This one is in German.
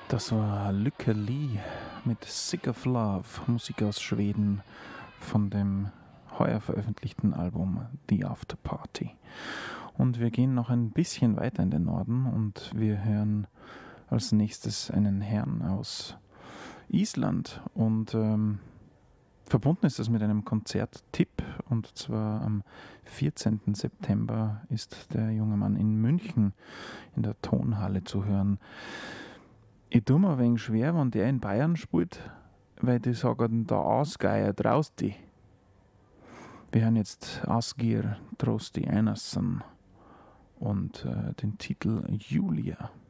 Das war Lykke Li mit Sick of Love, Musik aus Schweden von dem heuer veröffentlichten Album The After Party. Und wir gehen noch ein bisschen weiter in den Norden und wir hören als nächstes einen Herrn aus Island und verbunden ist das mit einem Konzerttipp, und zwar am 14. September ist der junge Mann in München in der Tonhalle zu hören. Ich tue mir ein wenig schwer, wenn der in Bayern spielt, weil die sagen, da Ausgeier traust die. Wir hören jetzt Asgir Trosti Einarsson und den Titel Julia.